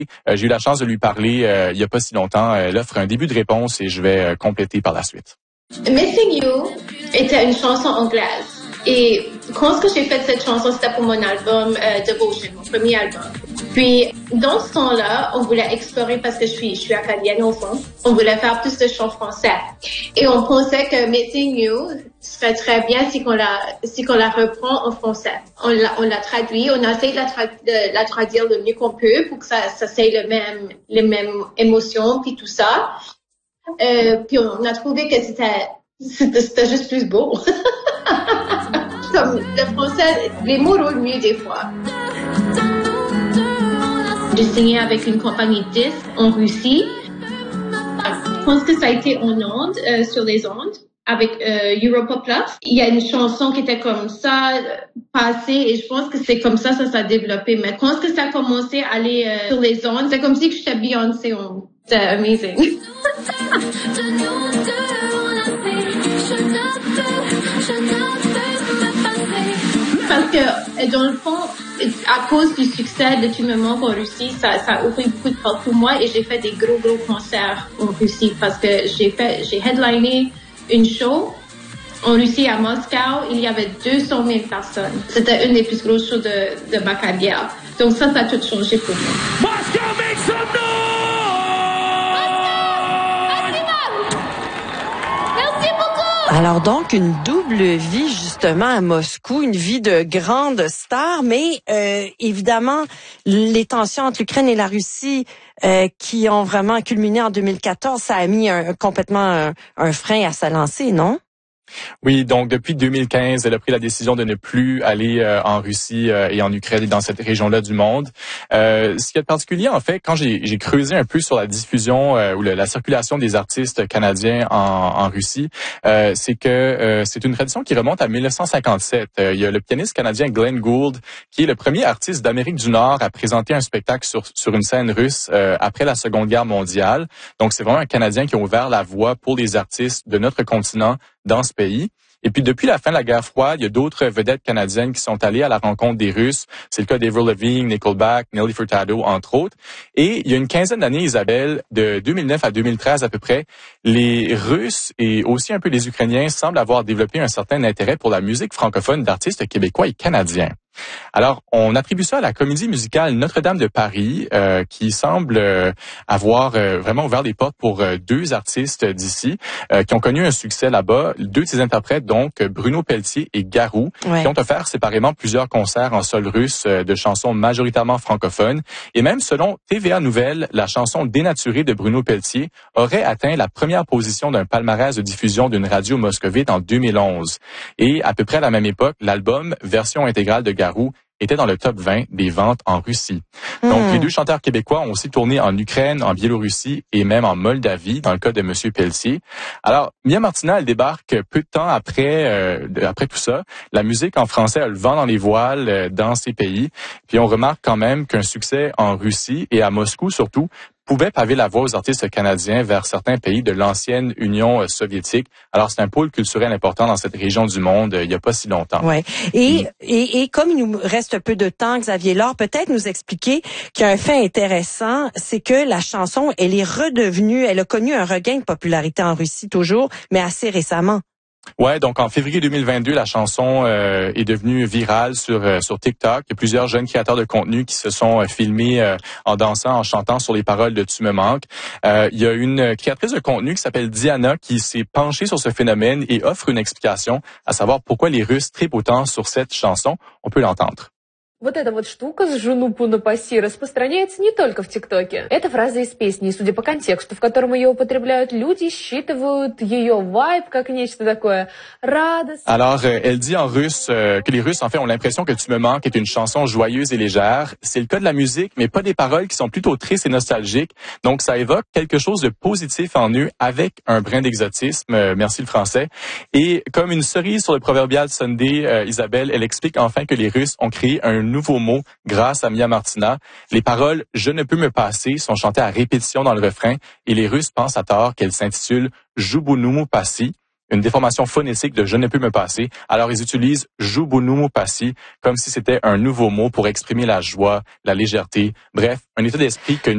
J'ai eu la chance de lui parler il y a pas si longtemps. Elle offre un début de réponse et je vais compléter par la suite. Missing You était une chanson anglaise. Et quand j'ai fait cette chanson, c'était pour mon album Devotion, mon premier album. Puis, dans ce temps-là, on voulait explorer, parce que je suis acadienne au fond, on voulait faire plus de chants français. Et on pensait que Missing You serait très bien si qu'on la reprend en français. On l'a traduit, on a essayé de la traduire le mieux qu'on peut pour que ça ait les mêmes émotions puis tout ça. Puis on a trouvé que c'était juste plus beau. Comme le français, les mots roulent mieux des fois. J'ai signé avec une compagnie de disques en Russie. Je pense que ça a été en ondes, sur les ondes, avec Europa Plus. Il y a une chanson qui était comme ça, passée, et je pense que c'est comme ça s'est développé. Mais quand ça a commencé à aller sur les ondes, c'est comme si j'étais Beyoncé. C'était amazing. Parce que, dans le fond, à cause du succès de Tu me manques en Russie, ça a ouvert beaucoup de portes pour moi et j'ai fait des gros concerts en Russie parce que j'ai headliné une show en Russie à Moscou. Il y avait 200 000 personnes. C'était une des plus grosses shows de ma carrière. Donc ça a tout changé pour moi. Moscow, make some noise! Alors donc, une double vie justement à Moscou, une vie de grande star, mais évidemment, les tensions entre l'Ukraine et la Russie qui ont vraiment culminé en 2014, ça a mis complètement un frein à sa lancée, non? Oui, donc depuis 2015, elle a pris la décision de ne plus aller en Russie et en Ukraine et dans cette région-là du monde. Ce qui est particulier, en fait, quand j'ai creusé un peu sur la diffusion ou la circulation des artistes canadiens en Russie, c'est que c'est une tradition qui remonte à 1957. Il y a le pianiste canadien Glenn Gould, qui est le premier artiste d'Amérique du Nord à présenter un spectacle sur une scène russe après la Seconde Guerre mondiale. Donc, c'est vraiment un Canadien qui a ouvert la voie pour les artistes de notre continent dans ce pays. Et puis, depuis la fin de la guerre froide, il y a d'autres vedettes canadiennes qui sont allées à la rencontre des Russes. C'est le cas d'Avril Lavigne, Nickelback, Nelly Furtado, entre autres. Et il y a une quinzaine d'années, Isabelle, de 2009 à 2013 à peu près, les Russes et aussi un peu les Ukrainiens semblent avoir développé un certain intérêt pour la musique francophone d'artistes québécois et canadiens. Alors, on attribue ça à la comédie musicale Notre-Dame de Paris, qui semble avoir vraiment ouvert les portes pour deux artistes d'ici, qui ont connu un succès là-bas. Deux de ces interprètes, donc Bruno Pelletier et Garou, qui ont offert séparément plusieurs concerts en sol russe de chansons majoritairement francophones. Et même selon TVA Nouvelles, la chanson Dénaturée de Bruno Pelletier aurait atteint la première position d'un palmarès de diffusion d'une radio moscovite en 2011. Et à peu près à la même époque, l'album Version intégrale de Garou était dans le top 20 des ventes en Russie. Donc, les deux chanteurs québécois ont aussi tourné en Ukraine, en Biélorussie et même en Moldavie, dans le cas de Monsieur Pelletier. Alors, Mia Martina, elle débarque peu de temps après tout ça. La musique en français a le vent dans les voiles dans ces pays. Puis, on remarque quand même qu'un succès en Russie et à Moscou surtout pouvait paver la voie aux artistes canadiens vers certains pays de l'ancienne Union soviétique. Alors, c'est un pôle culturel important dans cette région du monde il n'y a pas si longtemps. Ouais. Et comme il nous reste peu de temps, Xavier Laure, peut-être nous expliquer qu'il y a un fait intéressant, c'est que la chanson, elle a connu un regain de popularité en Russie toujours, mais assez récemment. Ouais, donc en février 2022, la chanson est devenue virale sur TikTok. Il y a plusieurs jeunes créateurs de contenu qui se sont filmés en dansant, en chantant sur les paroles de Tu me manques. Il y a une créatrice de contenu qui s'appelle Diana qui s'est penchée sur ce phénomène et offre une explication, à savoir pourquoi les Russes trippent autant sur cette chanson. On peut l'entendre. Вот эта вот штука с «жену напаси» распространяется не только в ТикТоке. Это фраза из песни, и судя по контексту, в котором ее употребляют, люди считывают ее вайб как нечто такое радостное. Alors, elle dit en russe que les Russes, en fait, ont l'impression que Tu me manques est une chanson joyeuse et légère. C'est le cas de la musique, mais pas des paroles qui sont plutôt tristes et nostalgiques. Donc, ça évoque quelque chose de positif en eux avec un brin d'exotisme. Merci le français. Et comme une cerise sur le proverbial Sunday, Isabelle, elle explique enfin que les Russes ont créé un nouveau mot grâce à Mia Martina. Les paroles « Je ne peux me passer » sont chantées à répétition dans le refrain et les Russes pensent à tort qu'elle s'intitule « Jubunumu Passi », une déformation phonétique de « Je ne peux me passer ». Alors ils utilisent « Jubunumu Passi » comme si c'était un nouveau mot pour exprimer la joie, la légèreté, bref, un état d'esprit que